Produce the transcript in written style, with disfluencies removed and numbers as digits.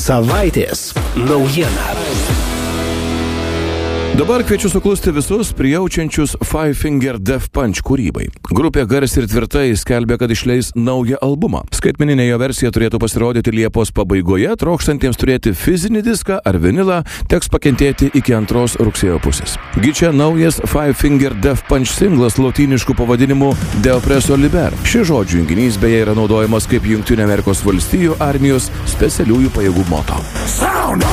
Savaitės naujiena. Dabar kviečiu suklusti visus prijaučiančius Five Finger Death Punch kūrybai. Grupė garsiai ir tvirtai skelbia, kad išleis naują albumą. Skaitmeninė jo versija turėtų pasirodyti Liepos pabaigoje, trokštantiems turėti fizinį diską ar vinilą teks pakentėti iki 2 rugsėjo pusės. Gi čia naujas Five Finger Death Punch singlas lotynišku pavadinimu De Oppresso Liber. Šis žodžių junginys beje yra naudojamas kaip Jungtinių Amerikos valstijų armijos specialiųjų pajėgų moto.